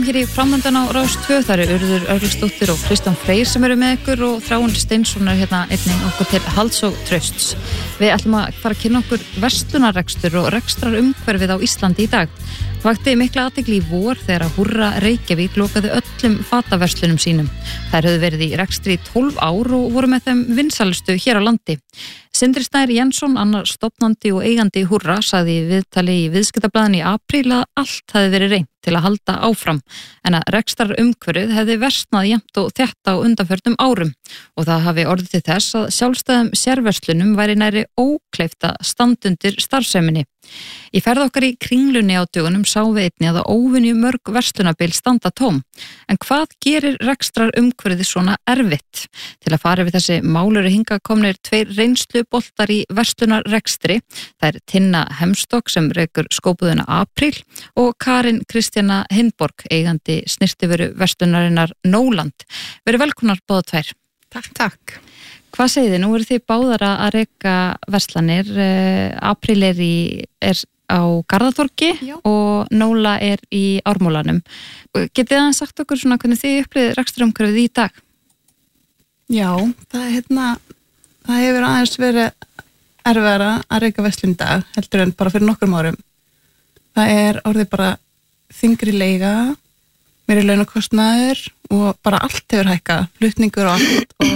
Hér í framöndan á Rás 2, það eru Urður Örlygsdóttir og Kristján Freyr sem eru með ykkur og Þráinn Steinsson er hérna einnig okkur til halds og trausts. Við ætlum að fara að kynna okkur verslunarrekstur og rekstrarumhverfið á Íslandi í dag. Vakti mikla athygli í vor þegar að Húrra Reykjavík lokaði öllum fataverslunum sínum. Þær höfðu verið í rekstri í 12 ár og voru með þeim vinsælustu hér á landi. Sindri Snær Jensson, annar stofnandi og eigandi Húrra, sagði í viðtali í Viðskiptablaðinu í apríl að allt hefði verið reynt til að halda áfram, en að rekstrarumhverfið hefði versnað jafnt og þétt á undanförnum árum og það hafi orðið til þess að sjálfstæðum sérverslunum væri nærri ókleift að standa undir starfseminni. Í ferð okkar í Kringlunni á dögunum sáum við einnig að óvenju mörg verslunabil standa tóm. En hvað gerir rekstrarumhverfið svona erfitt? Til að fara við þessi málur hingað komnir 2 reynsluboltar í verslunarrekstri. Það er Tinna Hemstók sem rekur skóbúðuna Apríl og Karin Kristjana Hindborg, eigandi snyrtivöru verslunarinnar Nóland. Verið velkomnar báða tvær. Takk. Hvað segið þið? Nú eru þið báðar að reka verslanir. Apríl er á Garðatorgi og Nóla er í Ármúlanum. Getið þið sagt okkur svona hvernig þið upplifið rekstrarumhverfið í dag? Já, það hefur aðeins verið erfiðara að reka verslun í dag, heldur en bara fyrir nokkrum árum. Það er orðið bara þyngri leiga, meiri launakostnaður og bara allt hefur hækkað, flutningur og allt og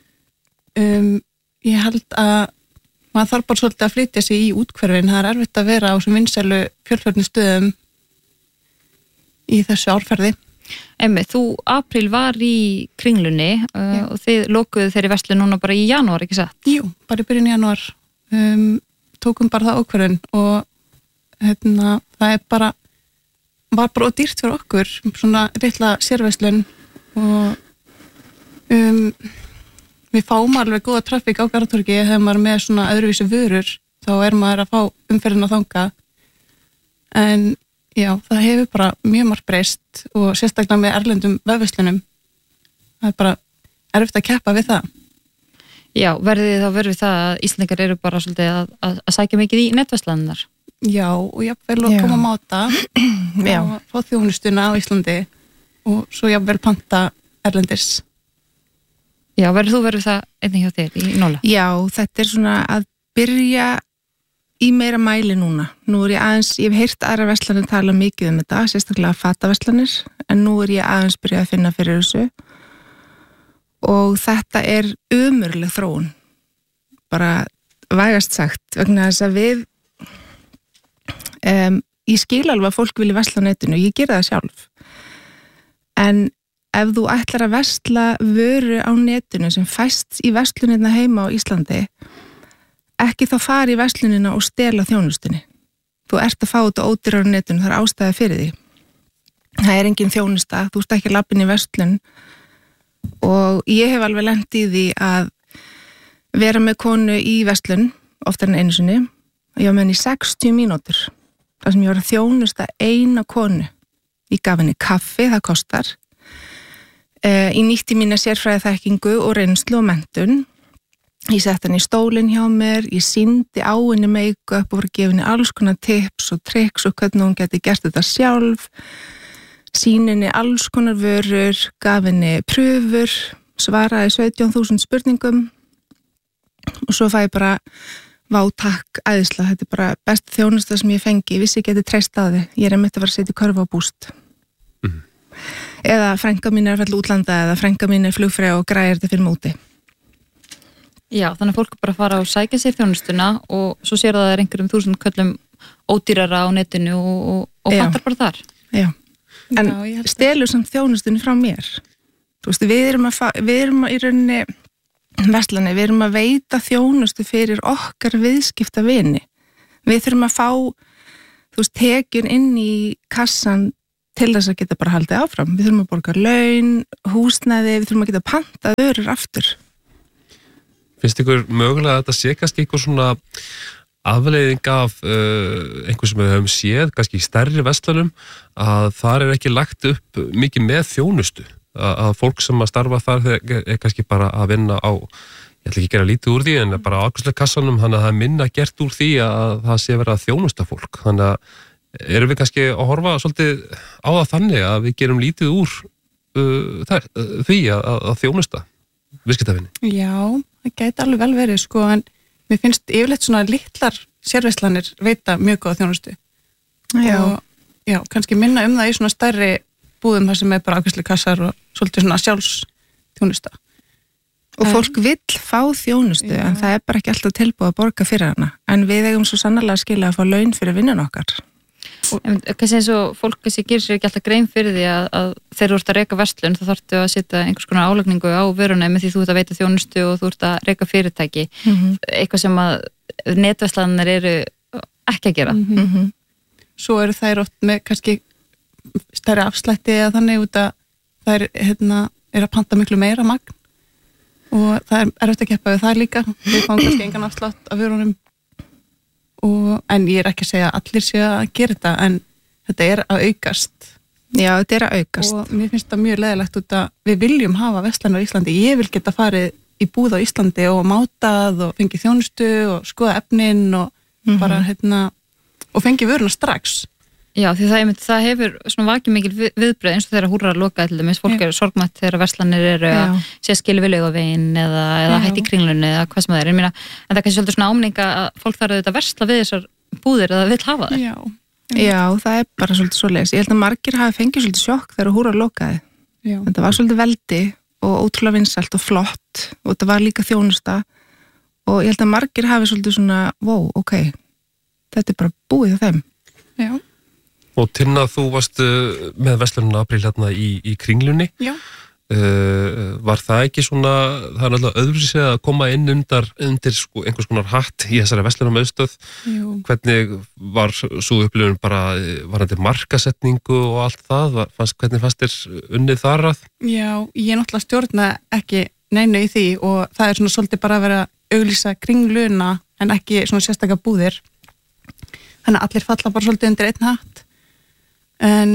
ég held að maður þarf bara svolítið að flytja sig í úthverfin. Það er erfitt að vera á sem vinsælu fjölförnustöðum í þessu árferði. Þú, Apríl var í Kringlunni og þið lokuðu þeirri verslun núna bara í janúar, ekki satt? Jú, bara í byrjun janúar tókum bara það ákvörðun og það er bara var bara dýrt fyrir okkur svona litla sérverslun og við fáum alveg góða trafík á Garðatorgi þegar maður er með svona öðruvísi vörur, þá er maður að fá umferðina þanga. En já, það hefur bara mjög margt breyst og sérstaklega með erlendum vefverslunum. Það er bara erfitt að keppa við það. Já, verður það að Íslendingar eru bara svolítið að sækja mikið í netverslanirnar? Já, og jafnvel að koma að máta og fá þjónustuna á Íslandi og svo jafnvel panta erlendis. Já, verður það einnig hjá þér í Nóla? Já, þetta er svona að byrja í meira mæli núna. Nú er ég hef heyrt aðra verslanir tala mikið um þetta, sérstaklega fataverslanir, en nú er ég aðeins byrjað að finna fyrir þessu. Og þetta er ömurleg þróun, bara vægast sagt, vegna þess að ég skil alveg að fólk vilja versla á netinu, ég gera það sjálf. En ef þú ætlar að versla vöru á netinu sem fæst í verslunina heima á Íslandi, ekki þá fara í verslunina og stela þjónustunni. Þú ert að fá þetta ódýrar á netinu, það er ástæða fyrir því. Það er engin þjónusta, þú ert ekki að labba inn í verslun og ég hef alveg lent í því að vera með konu í verslun, oftar en einu sinni, og ég var með henni í 60 mínútur, þar sem ég var að þjónusta eina konu. Ég gaf henni kaffi, það kostar. Ég nýtti mína sérfræðiþekkingu og reynslu og menntun. Ég sett henni í stólinn hjá mér, ég sýndi á henni make-up og var að gefa henni alls konar tips og tricks og hvernig hún geti gert þetta sjálf, sýni henni alls konar vörur, gaf henni pröfur, svaraði 17.000 spurningum og svo fæ ég bara takk æðislega, þetta er bara best þjónusta sem ég fengi, ég vissi ekki að þetta treyst á þið, ég er einmitt að fara að setja körfu á búst. Eða frænka mín er að falla útlanda eða frænka mín er flugfreyja og græðir þetta fyrir móti. Já, þannig að fólk bara fara og sækja sér þjónustuna og svo sér það er einhverjum 1000 köllum ódýrara á netinu og fattar bara þar. Já, en stelur samt þjónustunni frá mér. Þú veist, við erum í rauninni verslani, við erum að veita þjónustu fyrir okkar viðskiptavini. Við þurfum að fá, þú veist, tekjun inn í kassan til þess að geta bara haldið áfram. Við þurfum að borga laun, húsnæði, við þurfum að geta pantað vörur aftur. Finnst ykkur mögulega að þetta sé kannski eitthvað svona afleiðing af einhver sem við höfum séð, kannski í stærri verslunum, að þar er ekki lagt upp mikið með þjónustu? Að fólk sem að starfa þar er kannski bara að vinna á, ég ætla ekki að gera lítið úr því, en bara á afgreiðslukassanum, þannig að það er minna gert úr því að það sé verið að þjónusta fólk. Þannig að erum við kannski að horfa svolítið á það þannig að við gerum lítið úr því að þjónusta viðskiptavinni? Já, það gæti alveg vel verið sko, en mér finnst yfirleitt svona litlar sérverslanir veita mjög góða þjónustu. Já. Og já, kannski minna það í svona stærri búðum þar sem bara afgreiðslu kassar og svolítið svona sjálfsþjónusta. Og fólk vill fá þjónustu, en það bara ekki alltaf tilbúið að borga fyrir hana. En við eigum svo sannarlega að skilja að fá laun fyrir vinnun okkar. Kannski eins og fólk kannski gerir sér ekki alltaf grein fyrir því að þegar þú ert að reka verslun þá þarftu að setja einhvers konar álagningu á vöruna með því þú ert að veita þjónustu og þú ert að reka fyrirtæki. Eitthvað sem að netverslanir eru ekki að gera. Svo eru þær oft með kannski stærri afslætti eða þannig út að þær að panta miklu meira magn og það er erfitt að keppa við það líka. Við fáum kannski engan afslátt af vörunum. En ég ekki að segja að allir sé að gera þetta, en þetta er að aukast. Já, þetta er að aukast. Og mér finnst það mjög leiðilegt út að við viljum hafa verslanir á Íslandi. Ég vil geta farið í búð á Íslandi og mátað og fengið þjónustu og skoða efnin og bara og fengið vöruna strax. Já, því það hefur svona vakið mikil viðbröð eins og þegar húrrar lokaði til dæmis. Fólk sorgmætt þegar verslanir eru að sé skilu við Laugaveginn eða hætti í Kringlunni eða hvað sem það er. En það er kannski svolítið svona áminning að fólk þarf auðvitað að versla við þessar búðir eða vill hafa þær. Já, það er bara svolítið svoleiðis. Ég held að margir hafi fengið svolítið sjokk þegar húrrar lokaði. Þetta var svolítið veldi og ótrúlega vinsælt og flott og þetta var líka þjónusta og ég held að margir hafi svolítið svona, wow, ok, þetta er bara búið hjá þeim. Já. Og Tinna, þú varst með verslunum apríl hérna í Kringlunni. Já. Var það ekki svona, það er alltaf öðruvísi að koma inn undir sko, einhvers konar hatt í þessari verslunum auðstöð? Jú. Hvernig var svo upplifun bara, var þetta markasetningu og allt það? Hvernig fannst þér unnið þar að? Já, ég náttúrulega stjórna ekki neinu í því og það er svona svolítið bara að vera auglýsa Kringluna en ekki svona sérstakar búðir. Þannig að allir falla bara svolítið undir einn hatt. En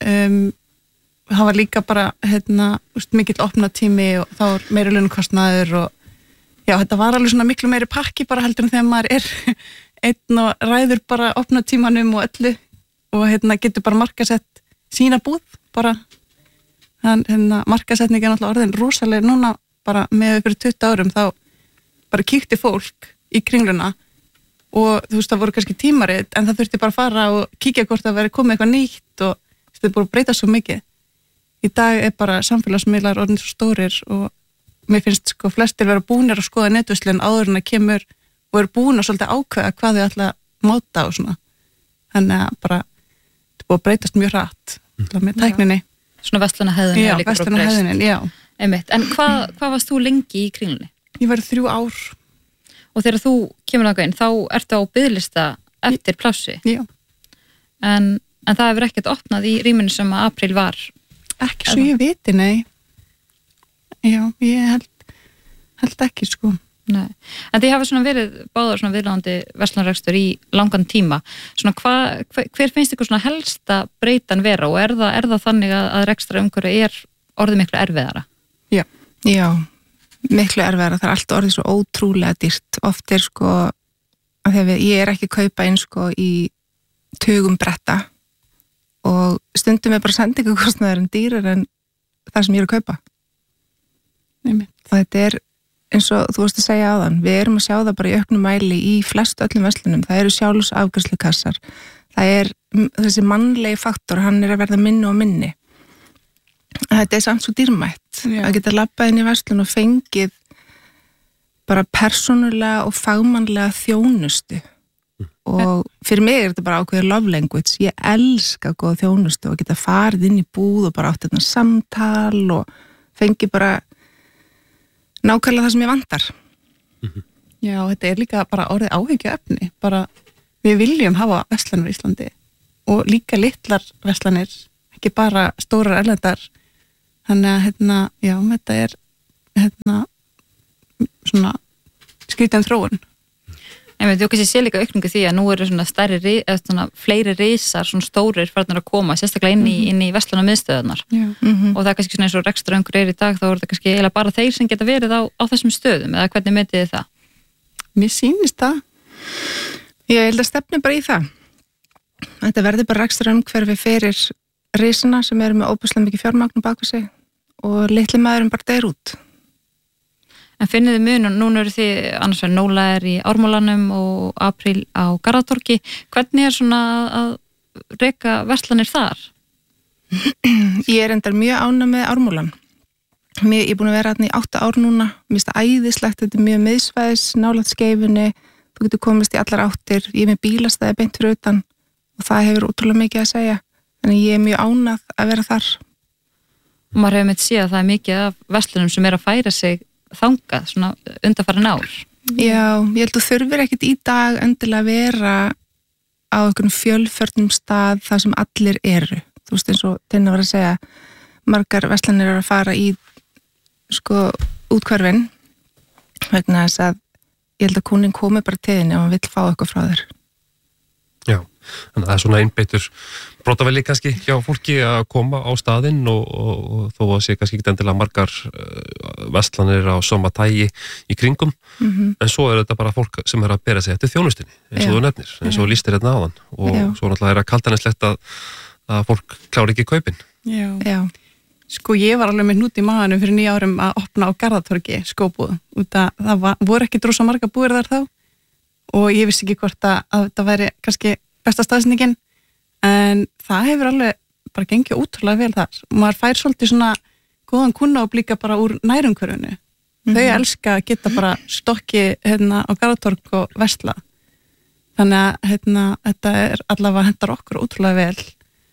það var líka bara mikill opnatími og þá var meiri launakostnaður og já, þetta var alveg svona miklu meiri pakki bara heldur en þegar maður er einn og ræður bara opnatímanum og öllu og getur bara markasett sína búð bara. Markasetning er náttúrulega orðin rosalega núna bara með fyrir 20 árum þá bara kíkti fólk í Kringluna og þú veist, það voru kannski tímarit en það þurfti bara að fara og kíkja hvort það veri komið eitthvað nýtt og þetta er búin að breyta svo mikið. Í dag er bara samfélagsmiðlar orðin svo stórir og mér finnst sko flestir vera búnir að skoða netverslun áður en að kemur og eru búin að svolítið ákveða hvað þau ætla að máta og svona. Þannig að bara þetta er búin að breytast mjög hratt með tækninni. Svona verslunarhefðin. Já, verslunarhefðinin, já. Einmitt. En hvað varst þú lengi í Kringlunni? Ég var 3 ár. Og þegar þú kemur þangað inn, þá ertu á biðlista eftir plássi. Já. En það hefur ekkert opnað í rýminu sem að apríl var. Ekki svo ég viti, nei. Já, ég held ekki, sko. Nei. En þið hafa svona verið báðar svona viðlandi verslunarrekstur í langan tíma. Svona hver finnst ykkur svona helsta breytan vera og er það þannig að rekstrarumhverfi er orðið miklu erfiðara? Já. Já. Miklu erfiðara, það er allt orðið svo ótrúlega dýrt. Oft er sko að ég er ekki að kaupa inn sko í tugum bretta og stundum er bara sendingakostnaðurinn dýrar en það sem ég er að kaupa. Nei. Og þetta er eins og þú varst að segja áðan, við erum að sjá það bara í auknum mæli í flest öllum verslunum. Það eru sjálfsafgreiðslukassar. Það er þessi mannlegi faktor, hann er að verða minni og minni. Þetta er samt svo dýrmætt að geta labbað inn í verslun og fengið bara persónulega og fagmannlega þjónustu og fyrir mig er þetta bara ákveðið love language. Ég elska góða þjónustu og geta farið inn í búð og bara átt þetta samtal og fengið bara nákvæmlega það sem ég vantar. Já, þetta er líka bara orðið áhyggjuefni. Bara við viljum hafa verslanir í Íslandi og líka litlar verslanir, ekki bara stórar erlendar. Þannig að já, þetta er svona skrítin þróun. Þú kannski sé líka aukningu því að nú eru svona fleiri risar, svona stórir farnir að koma, sérstaklega inn í verslunarmiðstöðunar. Og það er kannski svona eins og rekstrarumhverfi er í dag, þá er þetta kannski eiginlega bara þeir sem geta verið á þessum stöðum, eða hvernig metið þið það? Mér sýnist það. Ég held að stefni bara í það. þetta verði bara rekstrarumhverfi fyrir risana sem eru með óbúslega mikið fjármagn bak við sig og litli maðurinn bara deyr út. En finnið þið mun og núna eru þið annars vegar Nóla í Ármúlanum og Apríl á Garðatorgi. Hvernig svona að reka verslanir þar? Ég endar mjög ánægð með Ármúlan. Ég er búin að vera hérna í 8 ár núna. Mér finnst það æðislegt, þetta er mjög miðsvæðis, nálægt Skeifunni. Þú getur komist í allar áttir. Ég er með bílastæði beint fyrir utan og það hefur ótrúlega mikið að segja. Þannig ég er mjög ánægð að vera þar. Og maður hefur með séð að það er mikið af verslunum sem er að færa sig þangað, svona undanfarin ár. Já, ég held að þurfir ekkert í dag endilega að vera á einhvern fjölförnum stað þar sem allir eru. Þú veist eins og Tinna var að segja, margar verslanir eru að fara í úthverfin vegna þess að ég held að kúnin komi bara til þinni og hann vill fá eitthvað frá þér. Já, þannig að það er svona einbeittur brotavelli kannski hjá fólki að koma á staðinn og þó að sé kannski ekki endilega margar verslanir á sama tægi í kringum, en svo er þetta bara fólk sem er að bera sig eftir þjónustinni, eins og þú nefnir, eins og lýstir hérna áðan og svo náttúrulega er að kaldanslegt að fólk klári ekki kaupin. Já. Sko ég var alveg með hnút í maganum fyrir 9 árum að opna á Garðatorgi skóbúð, út að það voru ekki drosa marga búir þar þá og ég vissi ekki hvort að þetta væri kannski besta staðsendingin, en það hefur alveg bara gengið útrúlega vel þar og maður fær svolítið svona góðan kunna og líka bara úr nærumhverfinu. Þau elska að geta bara stokki á Garðatorg og versla, þannig að þetta er allavega hendar okkur útrúlega vel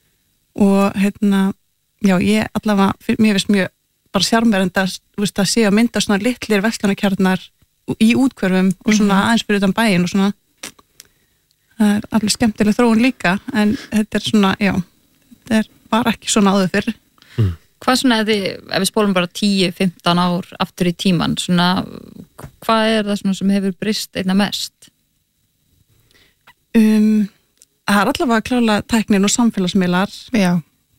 og já, ég allavega, mér finnst mjög bara sjármerend að sé að mynda svona litlir verslunarkjarnar í útkverfum og svona aðeins fyrir utan bæinn og svona það er alveg skemmtileg þróun líka, en þetta er svona, já, þetta er bara ekki svona áður fyrr. Hvað svona, ef við spólum bara 10-15 ár aftur í tíman, svona, hvað er það svona sem hefur breyst einna mest? Það er allavega klálega tæknin og samfélagsmiðlar. Já.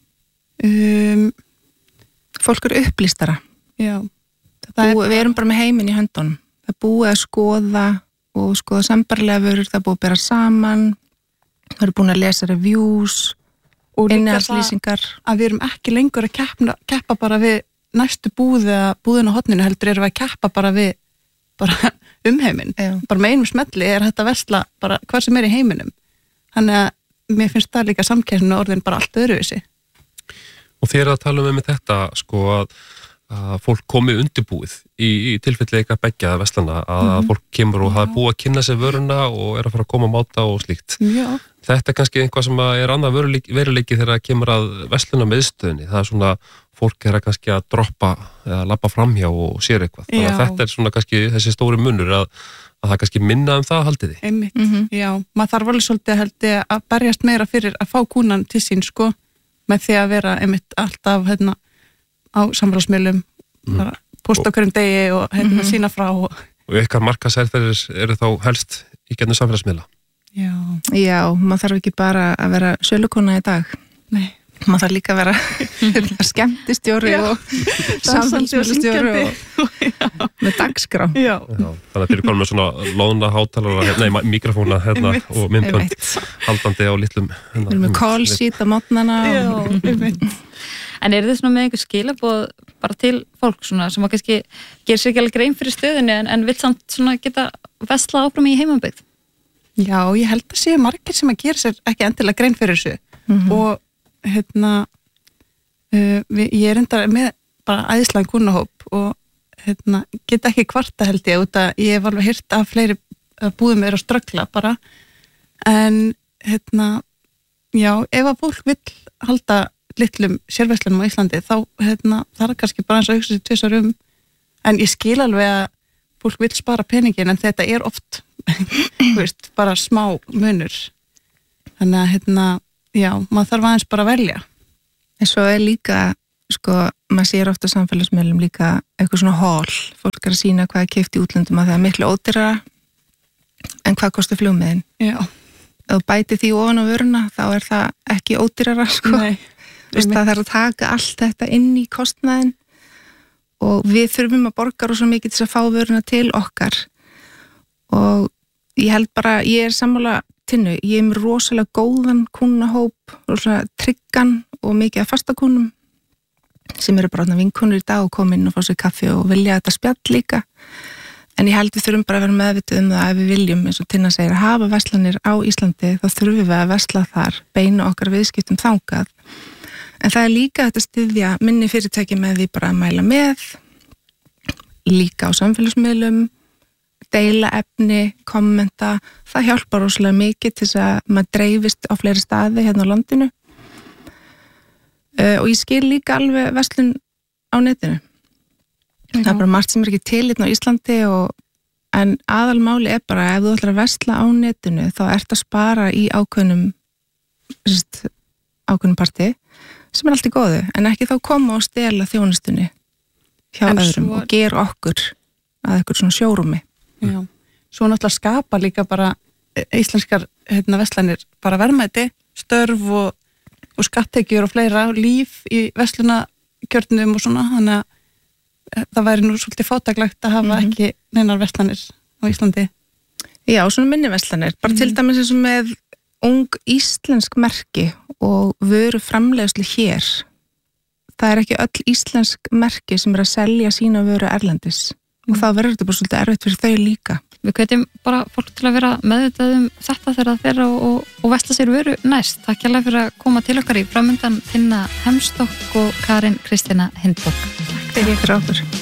Fólk eru upplýstara. Já. Við erum bara með heiminn í höndunum. Það er búið að skoða sambarlega vörur, það er búið að bera saman, það eru búin að lesa reviews og innihaldslýsingar. Að við erum ekki lengur að keppa bara við næstu búðin á hotninu, heldur erum við að keppa bara við umheiminn. Bara með einum smelli er þetta versla bara hvað sem er í heiminum. Þannig að mér finnst það líka samkeppnin orðin bara allt öðruvísi. Og þér að tala með þetta, sko, að fólk komi undirbúið í tilfelli eitthvað beggja verslana, að fólk kemur og hafa búið að kynna sér vöruna og er að fara að koma á máta og slíkt. Já. Þetta er kannski einhvað sem er annað veruleiki þegar það kemur að versluna miðstöðinni. Það er svona, fólk er að kannski að droppa eða labba framhjá og sér eitthvað. Þannig að þetta er svona kannski þessi stóri munur að það kannski minna það haldið þið. Einmitt, já. Maður þarf alveg svolítið að berjast meira fyrir að fá kúnan til sín, sko, með því að vera einmitt alltaf á samfélagsmiðlum, bara posta á hverjum degi og sína frá. Og ykkar markaðsherferðir eru þá helst í gegnum samfélagsmiðla? Já, maður þarf ekki bara að vera sölukona í dag. Nei. Maður þarf líka að vera skemmtistjóri og samfélagsmiðlustjóri og með dagskrá. Já. Þannig að þeir eru komin með svona lóðna hátalara, mikrofóna og myndbönd haldandi á litlum. Við erum með call sheet á mótnana. Já, einmitt. En er þið svona með einhver skilaboð bara til fólk svona sem að kannski gerir sér ekki alveg grein fyrir stöðinni en vill samt svona geta vesla áfram í heimabyggð? Já, ég held að séu margir sem að gera sér ekki endilega grein fyrir þessu og ég er enda með bara æðislegan kúnnahóp og geta ekki kvarta held ég út að ég hef alveg heyrt af fleiri búðum er að ströggla bara en já, ef að fólk vill halda litlum sérverslunum á Íslandi þá það er kannski bara eins að hugsa sér tvisvar en ég skil alveg að fólk vill spara peningin en þetta er oft bara smá munur þannig að já, maður þarf aðeins bara að velja. En svo er líka, sko, maður sér ofta á samfélagsmiðlum líka eitthvað svona haul. Fólk er að sína hvað er keypt í útlöndum að það er miklu ódýrara en hvað kostar flugmiðin. Já. Ef þú bætir því ofan á vöruna þá er það ekki ódýrara, sko. Nei. Það þarf að taka allt þetta inn í kostnaðin og við þurfum að borga rosa mikið til að fá vöruna til okkar og ég held bara, ég er sammála Tinnu, ég er með rosalega góðan kúnnahóp, rosalega tryggan og mikið af fastakúnum sem eru bara vinkonur í dag og koma inn og fá sér kaffi og vilja þetta spjall líka. En ég held við þurfum bara að vera meðvituð það ef við viljum, eins og Tinna segir, að hafa verslanir á Íslandi, þá þurfum við að versla þar, beina okkar viðskiptum þangað. En það líka að styðja minni fyrirtæki með því bara að mæla með, líka á samfélagsmiðlum, deila efni, kommenta, það hjálpar rosalega mikið til þess að maður dreifist á fleiri staði hérna á landinu. Og ég skil líka alveg verslun á netinu. Það er bara margt sem ekki til hérna á Íslandi en aðalmáli er bara ef þú ætlar að versla á netinu þá ert að spara í ákveðnum partí sem er allt í góðu, en ekki þá koma og stela þjónustunni hjá öðrum og gera okkur að eitthvað svona sjórumi. Já, svo náttúrulega skapa líka bara íslenskar verslanir bara verðmæti, störf og skattekjur og fleira, líf í verslunarkjörnum og svona, þannig að það væri nú svolítið fátaklegt að hafa ekki neinar verslanir á Íslandi. Já, svona minni verslanir, bara til dæmis eins og með ung íslensk merki og vöru framleiðslu hér. Það er ekki öll íslensk merki sem er að selja sína vöru erlendis og þá verður þetta bara svolítið erfitt fyrir þau líka. Við hvetjum bara fólk til að vera meðvitað þetta þegar það fer og versla sér vöru næst. Takk hérlega fyrir að koma til okkar í framöndan Tinna Hemstók og Karin Kristína Hindborg. Takk fyrir okkur.